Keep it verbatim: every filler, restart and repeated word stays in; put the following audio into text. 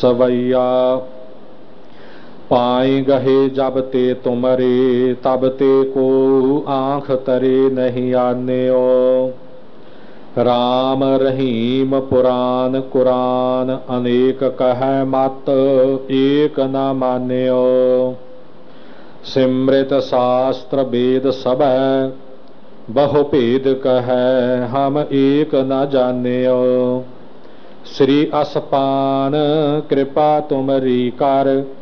सवैया। पाई गहे जब ते तुमरे तब ते को आँख तरे नहीं आन्यो। राम रहीम पुराण कुरान अनेक कह मत एक न मान्यो। सिमृत शास्त्र वेद सब बहु भेद कह हम एक न जान्यो। श्री असपान कृपा तुमरी कर